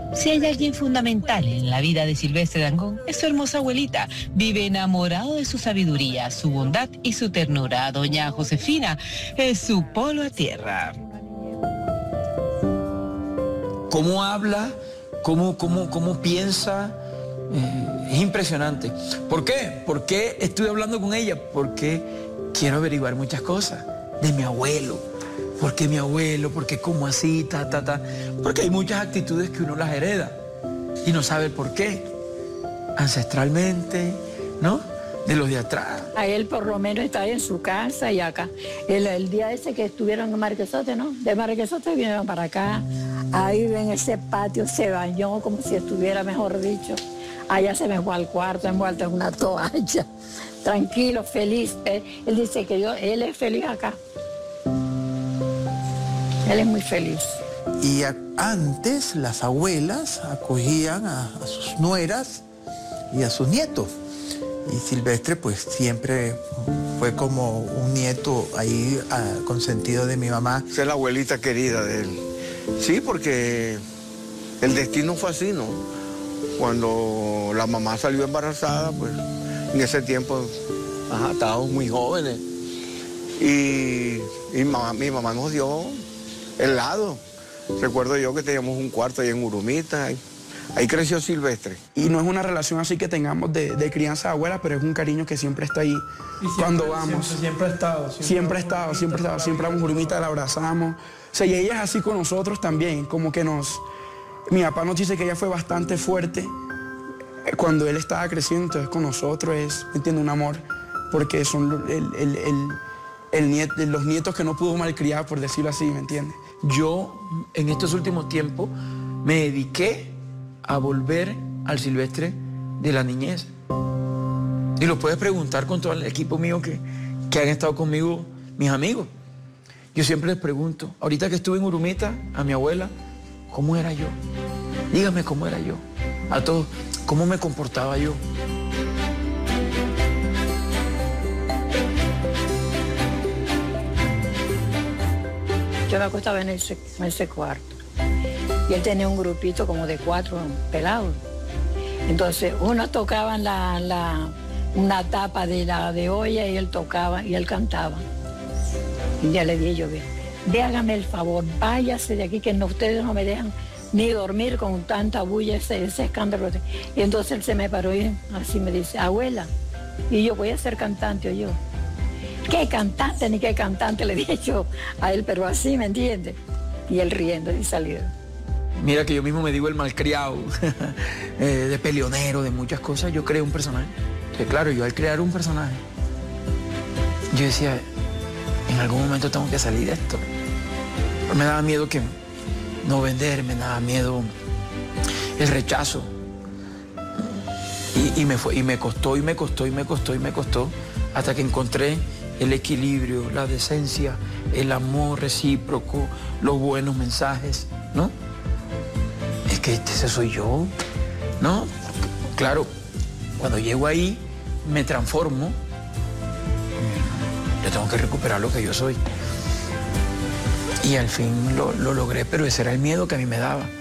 Si hay alguien fundamental en la vida de Silvestre Dangond, es su hermosa abuelita. Vive enamorado de su sabiduría, su bondad y su ternura. Doña Josefina es su polo a tierra. ¿Cómo habla? ¿Cómo piensa? Es impresionante. ¿Por qué? ¿Por qué estoy hablando con ella? Porque quiero averiguar muchas cosas de mi abuelo. ¿Por qué mi abuelo? ¿Por qué cómo así? Porque hay muchas actitudes que uno las hereda y no sabe por qué. Ancestralmente, ¿no? De los de atrás. A él por lo menos está en su casa y acá. El día ese que estuvieron en Marquesote, ¿no? De Marquesote vinieron para acá. Ahí en ese patio se bañó como si estuviera, mejor dicho. Allá se me fue al cuarto envuelto en una toalla. Tranquilo, feliz. Él dice que él es feliz acá. Él es muy feliz. Y antes las abuelas acogían a sus nueras y a sus nietos. Y Silvestre pues siempre fue como un nieto ahí consentido de mi mamá. Esa es la abuelita querida de él. Sí, porque el destino fue así, ¿no? Cuando la mamá salió embarazada, pues en ese tiempo estábamos muy jóvenes. Y mi mamá nos dio helado. Recuerdo yo que teníamos un cuarto ahí en Urumita. Ahí creció Silvestre. Y no es una relación así que tengamos de crianza de abuela, pero es un cariño que siempre está ahí cuando vamos. Siempre ha estado. Siempre ha estado. Siempre vamos a Urumita, la abrazamos. O sea, y ella es así con nosotros también, como que Mi papá nos dice que ella fue bastante fuerte cuando él estaba creciendo, entonces con nosotros es, ¿me entiendes? Un amor, porque son los nietos que no pudo malcriar, por decirlo así, ¿me entiendes? Yo, en estos últimos tiempos, me dediqué a volver al Silvestre de la niñez. Y lo puedes preguntar con todo el equipo mío que han estado conmigo, mis amigos. Yo siempre les pregunto, ahorita que estuve en Urumita, a mi abuela, ¿cómo era yo? Dígame cómo era yo. A todos, ¿cómo me comportaba yo? Yo me acostaba en ese cuarto. Y él tenía un grupito como de 4 pelados. Entonces, unos tocaban una tapa de olla y él tocaba y él cantaba. Y ya le dije yo, hágame el favor, váyase de aquí, que ustedes no me dejan ni dormir con tanta bulla, ese escándalo. Y entonces él se me paró y así me dice, abuela, y yo voy a ser cantante o yo. ¿Qué cantante ni qué cantante? Le dije yo a él, pero así, ¿me entiende? Y él riendo y salió. Mira que yo mismo me digo el malcriado, de peleonero, de muchas cosas. Yo creé un personaje. Que claro, yo al crear un personaje, yo decía, en algún momento tengo que salir de esto. Pero me daba miedo que no vender, me daba miedo el rechazo. Y me costó, hasta que encontré el equilibrio, la decencia, el amor recíproco, los buenos mensajes, ¿no? Es que ese soy yo, ¿no? Claro, cuando llego ahí, me transformo. Yo tengo que recuperar lo que yo soy. Y al fin lo logré, pero ese era el miedo que a mí me daba.